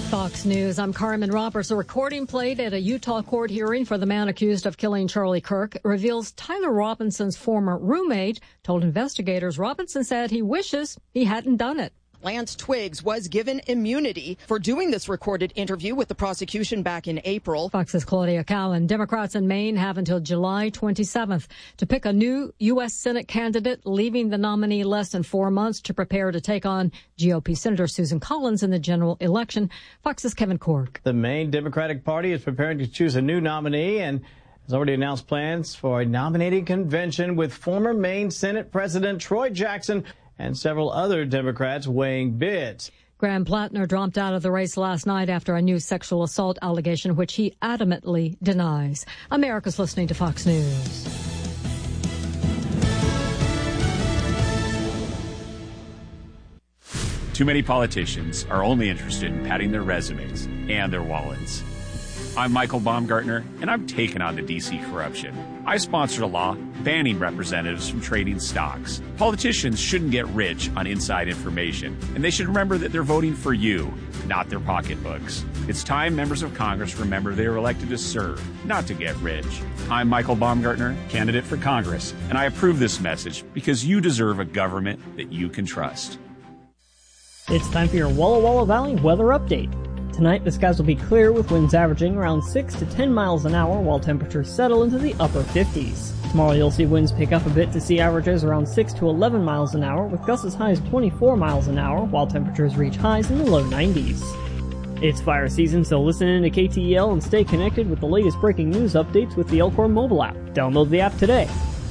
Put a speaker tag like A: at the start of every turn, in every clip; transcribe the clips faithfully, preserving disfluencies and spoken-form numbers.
A: Fox News. I'm Carmen Roberts. A recording played at a Utah court hearing for the man accused of killing Charlie Kirk reveals Tyler Robinson's former roommate told investigators Robinson said he wishes he hadn't done it.
B: Lance Twiggs was given immunity for doing this recorded interview with the prosecution back in April.
A: Fox's Claudia Cowan. Democrats in Maine have until July twenty-seventh to pick a new U S. Senate candidate, leaving the nominee less than four months to prepare to take on G O P Senator Susan Collins in the general election. Fox's Kevin Cork.
C: The Maine Democratic Party is preparing to choose a new nominee and has already announced plans for a nominating convention with former Maine Senate President Troy Jackson and several other Democrats weighing bids.
A: Graham Plattner dropped out of the race last night after a new sexual assault allegation, which he adamantly denies. America's listening to Fox News.
D: Too many politicians are only interested in padding their resumes and their wallets. I'm Michael Baumgartner, and I'm taking on the D C corruption. I sponsored a law banning representatives from trading stocks. Politicians shouldn't get rich on inside information, and they should remember that they're voting for you, not their pocketbooks. It's time members of Congress remember they were elected to serve, not to get rich. I'm Michael Baumgartner, candidate for Congress, and I approve this message because you deserve a government that you can trust.
E: It's time for your Walla Walla Valley weather update. Tonight, the skies will be clear with winds averaging around six to ten miles an hour while temperatures settle into the upper fifties. Tomorrow, you'll see winds pick up a bit to see averages around six to eleven miles an hour with gusts as high as twenty-four miles an hour while temperatures reach highs in the low nineties. It's fire season, so listen in to K T E L and stay connected with the latest breaking news updates with the Elkhorn mobile app. Download the app today.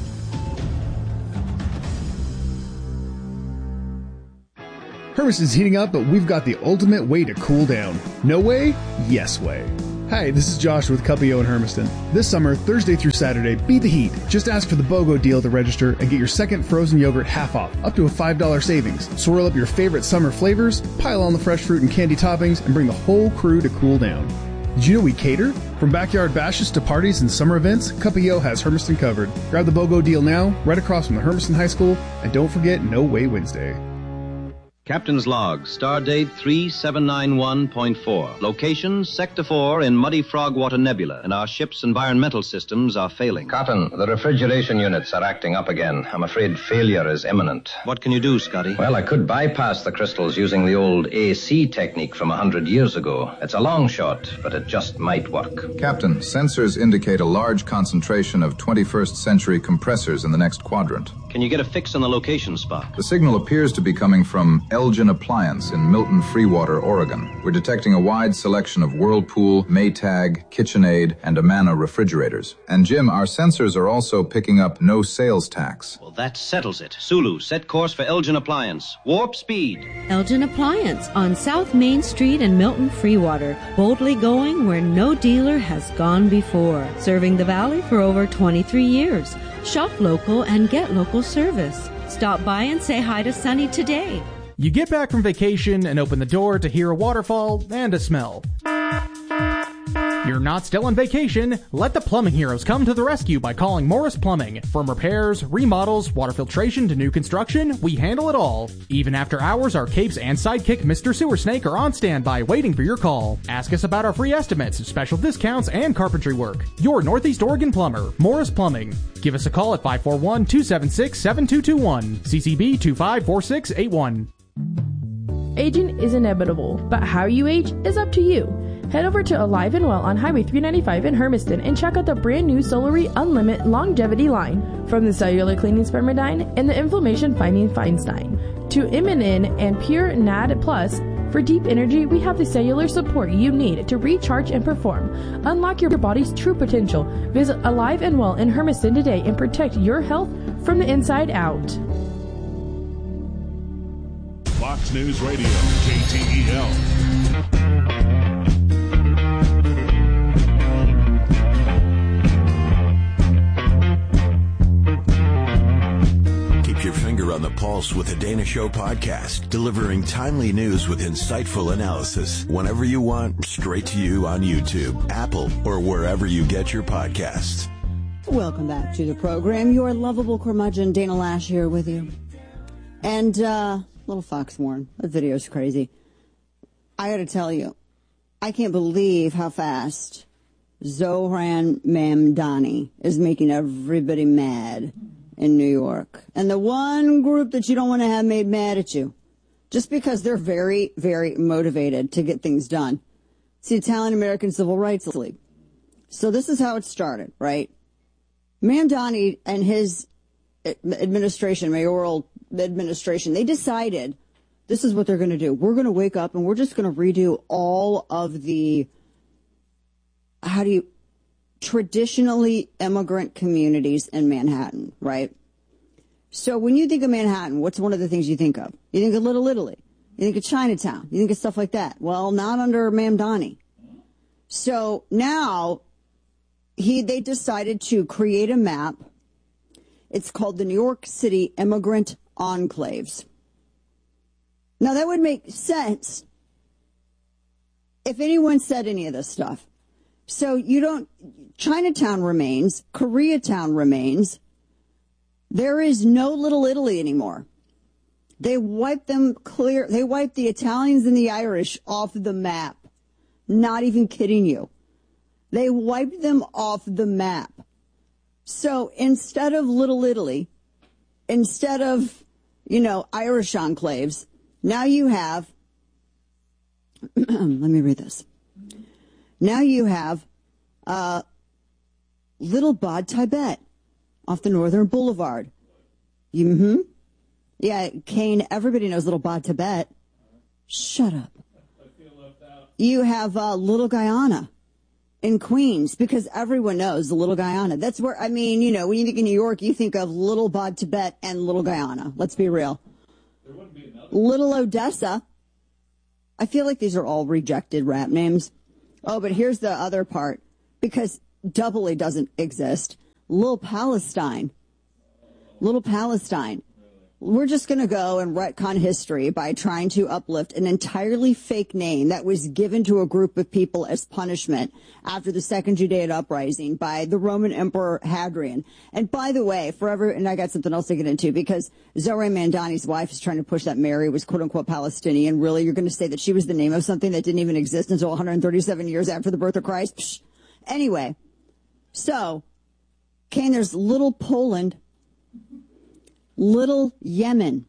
F: Hermiston's heating up, but we've got the ultimate way to cool down. No way? Yes way. Hi, this is Josh with Cuppio in Hermiston. This summer, Thursday through Saturday, beat the heat. Just ask for the BOGO deal to register and get your second frozen yogurt half off, up to a five dollars savings. Swirl up your favorite summer flavors, pile on the fresh fruit and candy toppings, and bring the whole crew to cool down. Did you know we cater? From backyard bashes to parties and summer events, Cuppio has Hermiston covered. Grab the BOGO deal now, right across from the Hermiston High School, and don't forget No Way Wednesday.
G: Captain's log, star date three seven nine one point four. Location, Sector four in Muddy Frogwater Nebula, and our ship's environmental systems are failing.
H: Cotton, the refrigeration units are acting up again. I'm afraid failure is imminent.
G: What can you do, Scotty?
H: Well, I could bypass the crystals using the old A C technique from a hundred years ago. It's a long shot, but it just might work.
I: Captain, sensors indicate a large concentration of twenty-first century compressors in the next quadrant.
G: Can you get a fix on the location spot?
I: The signal appears to be coming from Elgin Appliance in Milton Freewater, Oregon. We're detecting a wide selection of Whirlpool, Maytag, KitchenAid, and Amana refrigerators. And Jim, our sensors are also picking up no sales tax.
G: Well, that settles it. Sulu, set course for Elgin Appliance. Warp speed.
J: Elgin Appliance on South Main Street in Milton Freewater. Boldly going where no dealer has gone before. Serving the Valley for over twenty-three years. Shop local and get local service. Stop by and say hi to Sunny today.
K: You get back from vacation and open the door to hear a waterfall and a smell. You're not still on vacation. Let the plumbing heroes come to the rescue by calling Morris Plumbing. From repairs, remodels, water filtration to new construction, we handle it all. Even after hours, our capes and sidekick Mister Sewer Snake are on standby waiting for your call. Ask us about our free estimates, special discounts, and carpentry work. Your Northeast Oregon plumber, Morris Plumbing. Give us a call at five four one, two seven six, seven two two one. C C B two five four six eight one.
L: Aging is inevitable, but how you age is up to you. Head over to Alive and Well on Highway three ninety-five in Hermiston and check out the brand new Solary Unlimited Longevity line. From the cellular cleaning Spermidine and the inflammation fighting Feinstein to Immunin and Pure N A D Plus. For deep energy, we have the cellular support you need to recharge and perform. Unlock your body's true potential. Visit Alive and Well in Hermiston today and protect your health from the inside out.
M: Fox News Radio, K T E L.
N: Keep your finger on the pulse with the Dana Show podcast, delivering timely news with insightful analysis whenever you want, straight to you on YouTube, Apple, or wherever you get your podcasts.
O: Welcome back to the program. Your lovable curmudgeon, Dana Lash, here with you. And, uh, little Fox Warren, that video's crazy. I gotta tell you, I can't believe how fast Zohran Mamdani is making everybody mad in New York. And the one group that you don't want to have made mad at you, just because they're very, very motivated to get things done. It's the Italian American Civil Rights League. So this is how it started, right? Mamdani and his administration, mayoral administration, they decided this is what they're going to do. We're going to wake up and we're just going to redo all of the, how do you, traditionally immigrant communities in Manhattan, right? So when you think of Manhattan, what's one of the things you think of? You think of Little Italy. You think of Chinatown. You think of stuff like that. Well, not under Mamdani. So now he they decided to create a map. It's called the New York City Immigrant Enclaves. Now, that would make sense if anyone said any of this stuff. So you don't, Chinatown remains, Koreatown remains. There is no Little Italy anymore. They wiped them clear. They wiped the Italians and the Irish off the map. Not even kidding you. They wiped them off the map. So instead of Little Italy, instead of, you know, Irish enclaves, now you have, let me read this. Now you have uh, Little Bod Tibet off the Northern Boulevard. Mm-hmm. Yeah, Kane, everybody knows Little Bod Tibet. Shut up. You have uh, Little Guyana in Queens, because everyone knows the Little Guyana. That's where, I mean, you know, when you think of New York, you think of Little Bod Tibet and Little Guyana. Let's be real. There wouldn't be another. Little Odessa. I feel like these are all rejected rap names. Oh, but here's the other part, because doubly doesn't exist. Little Palestine. Little Palestine. We're just going to go and retcon history by trying to uplift an entirely fake name that was given to a group of people as punishment after the Second Judaic Uprising by the Roman Emperor Hadrian. And by the way, forever, and I got something else to get into, because Zohran Mamdani's wife is trying to push that Mary was quote-unquote Palestinian. Really, you're going to say that she was the name of something that didn't even exist until one hundred thirty-seven years after the birth of Christ? Psh. Anyway, so, Kane, there's Little Poland, Little Yemen.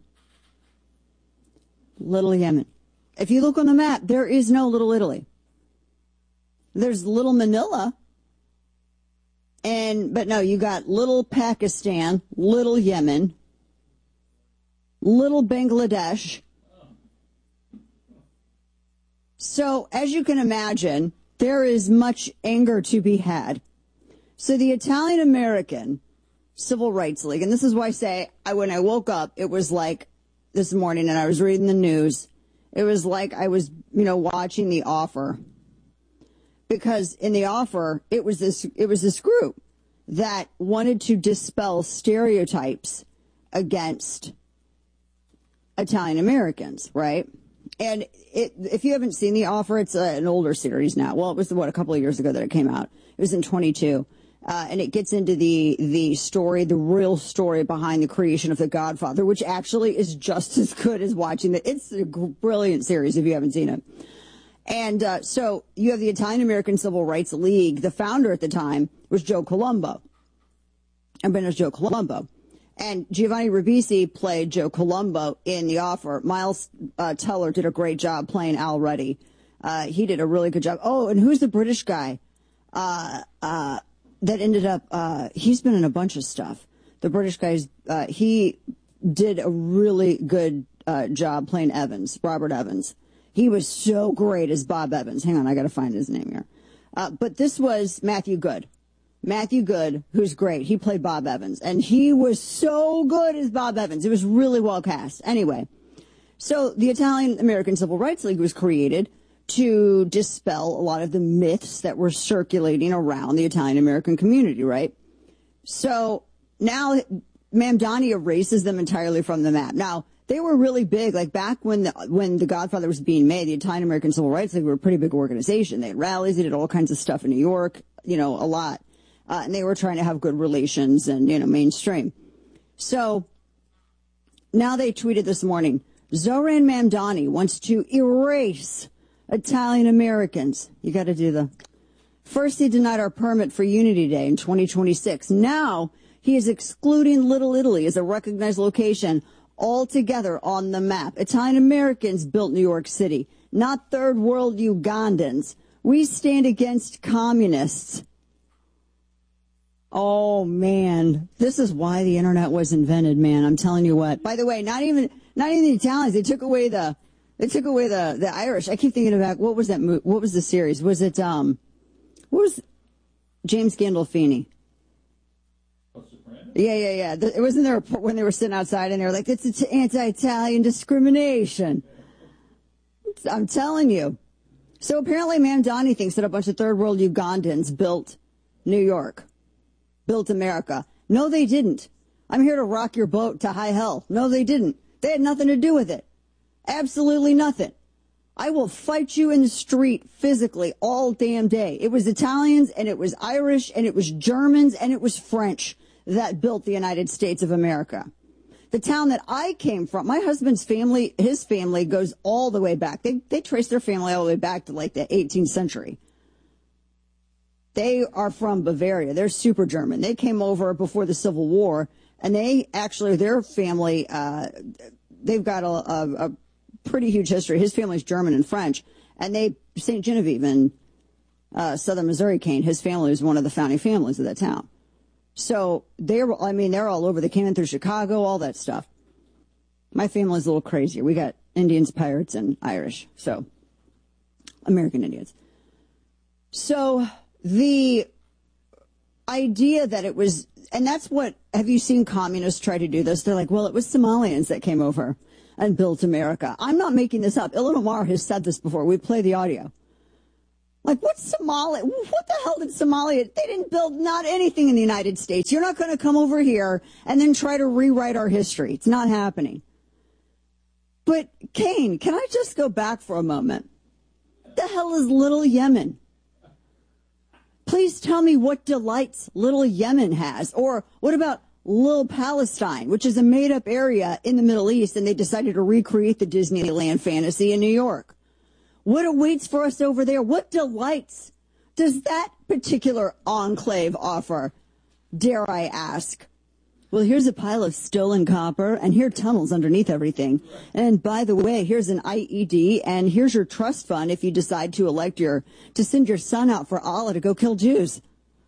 O: Little Yemen. If you look on the map, there is no Little Italy. There's Little Manila. And, but no, you got Little Pakistan, Little Yemen, Little Bangladesh. So, as you can imagine, there is much anger to be had. So the Italian American Civil Rights League, and this is why I say, I, when I woke up, it was like this morning and I was reading the news, it was like I was, you know, watching The Offer. Because in The Offer, it was this, it was this group that wanted to dispel stereotypes against Italian Americans, right? And it, if you haven't seen The Offer, it's a, an older series now. Well, it was, what, a couple of years ago that it came out. It was in twenty-two. Uh, and it gets into the, the story, the real story behind the creation of The Godfather, which actually is just as good as watching it. It's a brilliant series if you haven't seen it. And uh, so you have the Italian American Civil Rights League. The founder at the time was Joe Colombo. Everybody knows Joe Colombo. And Giovanni Ribisi played Joe Colombo in The Offer. Miles uh, Teller did a great job playing Al Ruddy. Uh, he did a really good job. Oh, and who's the British guy? Uh, uh, that ended up, uh, he's been in a bunch of stuff. The British guy's, uh, he did a really good, uh, job playing Evans, Robert Evans. He was so great as Bob Evans. Hang on, I gotta find his name here. Uh, but this was Matthew Good. Matthew Good, who's great. He played Bob Evans. And he was so good as Bob Evans. It was really well cast. Anyway, so the Italian American Civil Rights League was created to dispel a lot of the myths that were circulating around the Italian American community, right? So now Mamdani erases them entirely from the map. Now, they were really big. Like back when the, when The Godfather was being made, the Italian American Civil Rights League were a pretty big organization. They had rallies, they did all kinds of stuff in New York, you know, a lot. Uh, and they were trying to have good relations and, you know, mainstream. So now they tweeted this morning, Zohran Mamdani wants to erase Italian Americans. You got to do the... First, he denied our permit for Unity Day in twenty twenty-six. Now, he is excluding Little Italy as a recognized location altogether on the map. Italian Americans built New York City, not third world Ugandans. We stand against communists. Oh, man. This is why the internet was invented, man. I'm telling you what. By the way, not even not even the Italians. They took away the they took away the, the Irish. I keep thinking about what was that mo- what was the series? Was it um what was James Gandolfini? Yeah, yeah, yeah. The, it wasn't there a, when they were sitting outside and they were like, it's anti-Italian discrimination. I'm telling you. So apparently Mamdani thinks that a bunch of third world Ugandans built New York, built America. No, they didn't. I'm here to rock your boat to high hell. No, they didn't. They had nothing to do with it. Absolutely nothing. I will fight you in the street physically all damn day. It was Italians and it was Irish and it was Germans and it was French that built the United States of America. The town that I came from, my husband's family, his family goes all the way back. They they trace their family all the way back to like the eighteenth century. They are from Bavaria. They're super German. They came over before the Civil War, and they actually, their family, uh, they've got a, a, a pretty huge history. His family's German and French, and they, Saint Genevieve in uh, southern Missouri, Kane, his family was one of the founding families of that town. So they're, I mean, they're all over. They came in through Chicago, all that stuff. My family's a little crazier. We got Indians, pirates, and Irish. So American Indians. So the idea that it was, and that's what, have you seen communists try to do this? They're like, well, it was Somalians that came over and built America. I'm not making this up. Ilhan Omar has said this before. We play the audio. Like, what's Somalia? What the hell did Somalia? They didn't build not anything in the United States. You're not going to come over here and then try to rewrite our history. It's not happening. But, Kane, can I just go back for a moment? What the hell is Little Yemen? Please tell me what delights Little Yemen has. Or what about Little Palestine, which is a made-up area in the Middle East, and they decided to recreate the Disneyland fantasy in New York. What awaits for us over there? What delights does that particular enclave offer, dare I ask? Well, here's a pile of stolen copper, and here are tunnels underneath everything. And by the way, here's an I E D, and here's your trust fund if you decide to elect your, to send your son out for Allah to go kill Jews.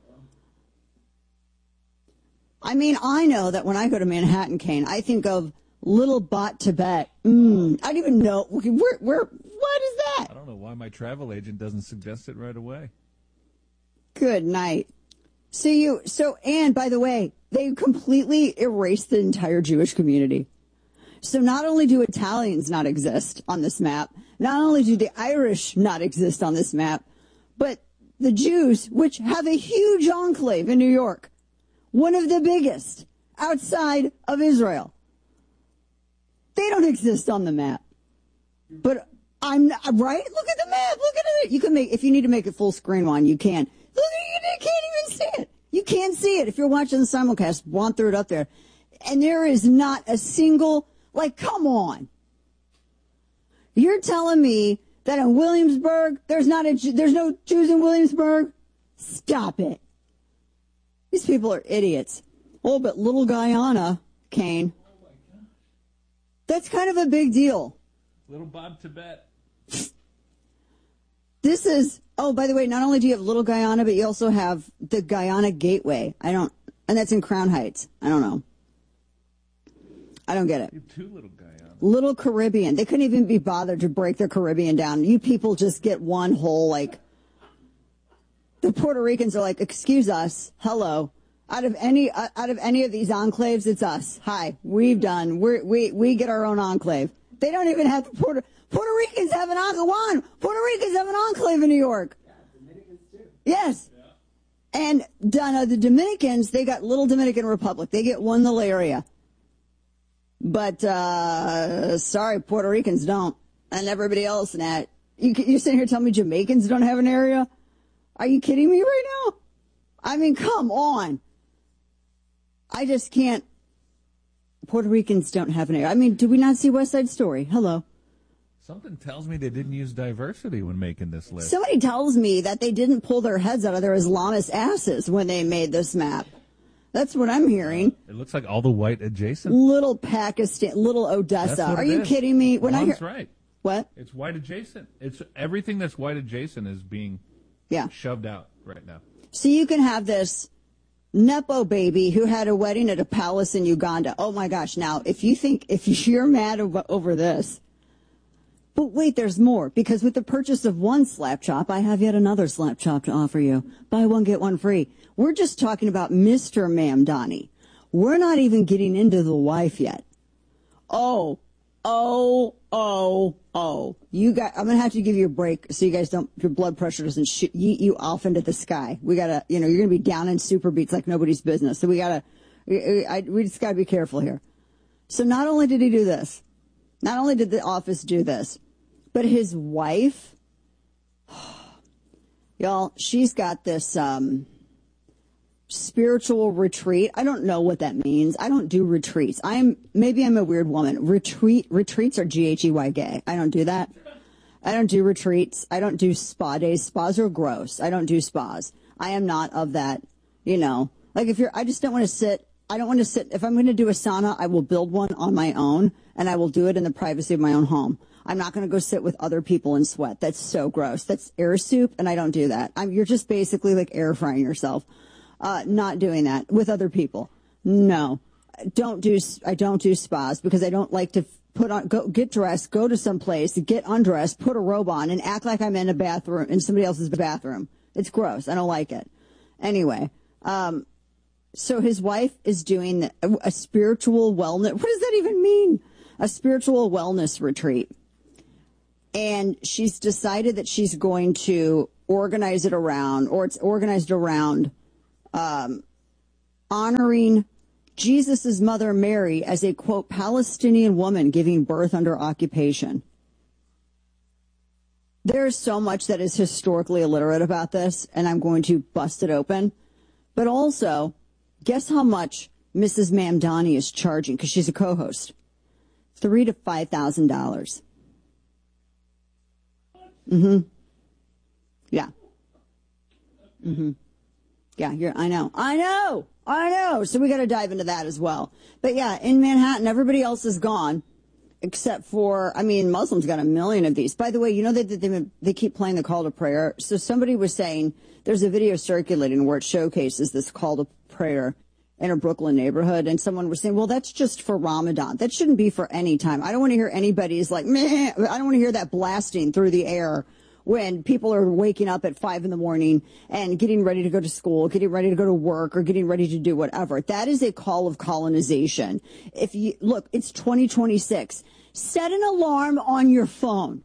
O: I mean, I know that when I go to Manhattan, Kane, I think of Little Bot Tibet. Mm, I don't even know. Where, where, what is that?
P: I don't know why my travel agent doesn't suggest it right away.
O: Good night. So you, so, and by the way, they completely erased the entire Jewish community. So not only do Italians not exist on this map, not only do the Irish not exist on this map, but the Jews, which have a huge enclave in New York, one of the biggest outside of Israel, they don't exist on the map. But I'm not, right? Look at the map. Look at it. You can make, if you need to make it full screen one, you can. Look, you can't even see it. You can't see it. If you're watching the simulcast, want through it up there. And there is not a single, like, come on. You're telling me that in Williamsburg, there's not a, there's no Jews in Williamsburg? Stop it. These people are idiots. Oh, but Little Guyana, Kane. That's kind of a big deal.
P: Little Bob Tibet.
O: This is, oh, by the way, not only do you have Little Guyana, but you also have the Guyana Gateway. I don't, and that's in Crown Heights. I don't know. I don't get it.
P: You have two Little Guyana.
O: Little Caribbean. They couldn't even be bothered to break their Caribbean down. You people just get one whole, like, the Puerto Ricans are like, excuse us, hello. Out of any, uh, out of any of these enclaves, it's us. Hi, we've done, we're, we, we get our own enclave. They don't even have the Puerto, Puerto Ricans have an enclave. Puerto Ricans have an enclave in New York.
Q: Yeah, Dominicans too.
O: Yes. Yeah. And uh, the Dominicans, they got Little Dominican Republic. They get one little area. But, uh, sorry, Puerto Ricans don't. And everybody else in that. You, you're sitting here telling me Jamaicans don't have an area? Are you kidding me right now? I mean, come on. I just can't. Puerto Ricans don't have an area. I mean, do we not see West Side Story? Hello.
P: Something tells me they didn't use diversity when making this list.
O: Somebody tells me that they didn't pull their heads out of their Islamist asses when they made this map. That's what I'm hearing.
P: It looks like all the white adjacent.
O: Little Pakistan, little Odessa. Are you is. kidding me? When
P: Ron's
O: I hear
P: right.
O: What?
P: It's white adjacent. It's everything that's white adjacent is being
O: yeah.
P: shoved out right now.
O: So you can have this Nepo baby who had a wedding at a palace in Uganda. Oh my gosh. Now, if you think, if you're mad over, over this, but wait, there's more, because with the purchase of one slap chop, I have yet another slap chop to offer you. Buy one, get one free. We're just talking about Mister Mamdani. We're not even getting into the wife yet. Oh, oh, oh, oh. You got, I'm going to have to give you a break so you guys don't, your blood pressure doesn't shoot yeet you off into the sky. We got to, you know, you're going to be down in super beats like nobody's business. So we got to, we, I, we just got to be careful here. So not only did he do this, not only did the office do this, but his wife, y'all, she's got this um, spiritual retreat. I don't know what that means. I don't do retreats. I'm maybe I'm a weird woman. Retreat retreats are G H E Y gay. I don't do that. I don't do retreats. I don't do spa days. Spas are gross. I don't do spas. I am not of that, you know. Like if you're, I just don't want to sit. I don't want to sit. If I'm going to do a sauna, I will build one on my own, and I will do it in the privacy of my own home. I'm not going to go sit with other people and sweat. That's so gross. That's air soup, and I don't do that. I'm, you're just basically like air frying yourself. Uh, not doing that with other people. No, don't do. I don't do spas because I don't like to put on, go get dressed, go to some place, get undressed, put a robe on, and act like I'm in a bathroom in somebody else's bathroom. It's gross. I don't like it. Anyway. Um, So his wife is doing a spiritual wellness. What does that even mean? A spiritual wellness retreat. And she's decided that she's going to organize it around, or it's organized around um, honoring Jesus' mother Mary as a, quote, Palestinian woman giving birth under occupation. There's so much that is historically illiterate about this, and I'm going to bust it open. But also, guess how much Missus Mamdani is charging, because she's a co-host? Three to five thousand dollars. Mm-hmm. Yeah. Mm-hmm. Yeah, you're, I know. I know. I know. So we got to dive into that as well. But yeah, in Manhattan, everybody else is gone, except for, I mean, Muslims got a million of these. By the way, you know that they, they, they keep playing the call to prayer. So somebody was saying there's a video circulating where it showcases this call to prayer in a Brooklyn neighborhood, and someone was saying, well, that's just for Ramadan. That shouldn't be for any time. I don't want to hear anybody's like, meh. I don't want to hear that blasting through the air when people are waking up at five in the morning and getting ready to go to school, getting ready to go to work, or getting ready to do whatever. That is a call of colonization. If you look, it's twenty twenty-six. Set an alarm on your phone.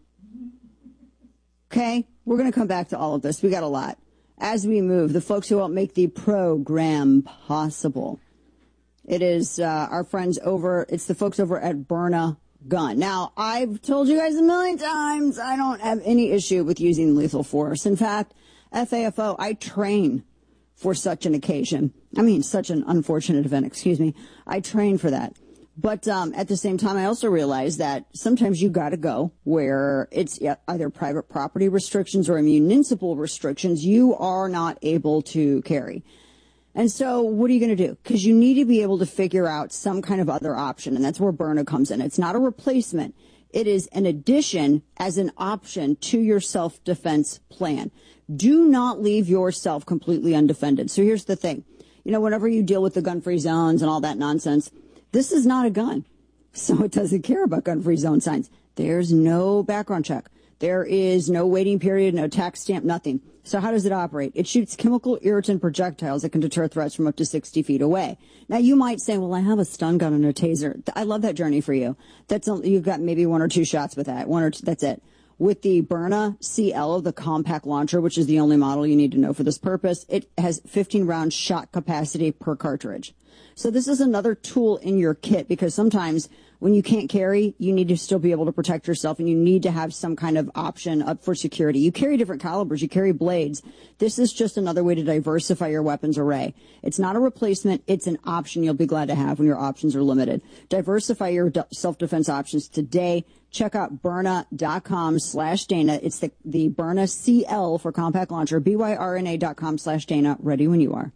O: Okay? We're going to come back to all of this. We got a lot. As we move, the folks who help make the program possible. It is uh, our friends over, it's the folks over at Byrna Gun. Now, I've told you guys a million times, I don't have any issue with using lethal force. In fact, F A F O, I train for such an occasion. I mean, such an unfortunate event, excuse me. I train for that. But um, at the same time, I also realize that sometimes you got to go where it's either private property restrictions or municipal restrictions you are not able to carry. And so what are you going to do? Because you need to be able to figure out some kind of other option, and that's where Byrna comes in. It's not a replacement. It is an addition as an option to your self-defense plan. Do not leave yourself completely undefended. So here's the thing. You know, whenever you deal with the gun-free zones and all that nonsense, this is not a gun, so it doesn't care about gun-free zone signs. There's no background check. There is no waiting period, no tax stamp, nothing. So how does it operate? It shoots chemical irritant projectiles that can deter threats from up to sixty feet away. Now, you might say, well, I have a stun gun and a taser. I love that journey for you. That's You've got maybe one or two shots with that. One or two, that's it. With the Byrna C L, the compact launcher, which is the only model you need to know for this purpose, it has fifteen round shot capacity per cartridge. So this is another tool in your kit, because sometimes When you can't carry, you need to still be able to protect yourself, and you need to have some kind of option up for security. You carry different calibers. You carry blades. This is just another way to diversify your weapons array. It's not a replacement. It's an option you'll be glad to have when your options are limited. Diversify your self-defense options today. Check out Byrna.com slash Dana. It's the, the Byrna C L for compact launcher, B Y R N A dot com slash Dana. Ready when you are.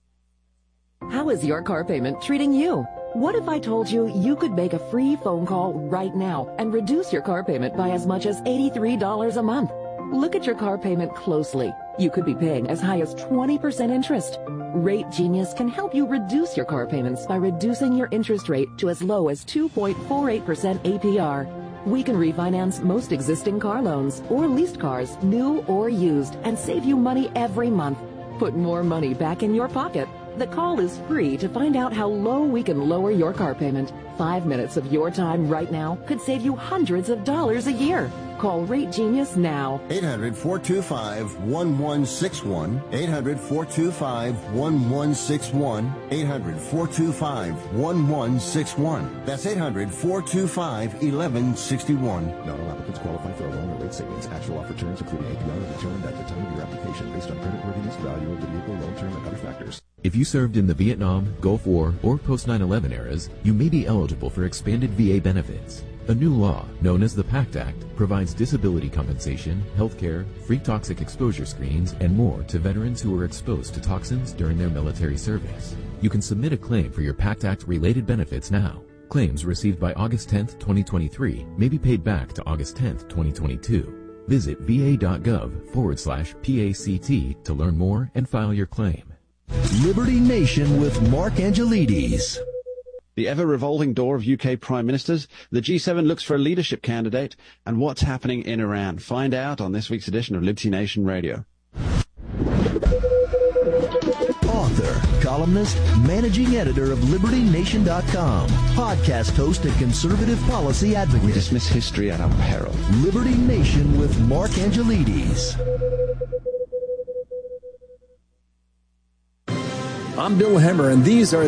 Q: How is your car payment treating you? What if I told you you could make a free phone call right now and reduce your car payment by as much as eighty-three dollars a month? Look at your car payment closely. You could be paying as high as twenty percent interest. Rate Genius can help you reduce your car payments by reducing your interest rate to as low as two point four eight percent A P R. We can refinance most existing car loans or leased cars, new or used, and save you money every month. Put more money back in your pocket. The call is free to find out how low we can lower your car payment. Five minutes of your time right now could save you hundreds of dollars a year. Call Rate Genius now.
R: eight hundred, four two five, one one six one. eight hundred, four two five, one one six one. eight hundred, four two five, one one six one. That's eight hundred, four two five, one one six one.
S: Not all applicants qualify for a loan or rate savings. Actual offer terms, including A P R, are determined at the time of your application based on creditworthiness, value of the vehicle, loan term, and other factors.
T: If you served in the Vietnam, Gulf War, or post nine eleven eras, you may be eligible for expanded V A benefits. A new law, known as the PACT Act, provides disability compensation, health care, free toxic exposure screenings, and more to veterans who were exposed to toxins during their military service. You can submit a claim for your PACT Act-related benefits now. Claims received by August tenth, twenty twenty-three may be paid back to August tenth, twenty twenty-two. Visit va.gov forward slash PACT to learn more and file your claim.
U: Liberty Nation with Mark Angelides.
V: The ever-revolving door of U K Prime Ministers, the G seven looks for a leadership candidate, and what's happening in Iran. Find out on this week's edition of Liberty Nation Radio.
U: Author, columnist, managing editor of Liberty Nation dot com, podcast host and conservative policy advocate.
V: We dismiss history at our peril.
U: Liberty Nation with Mark Angelides.
W: I'm Bill Hemmer, and these are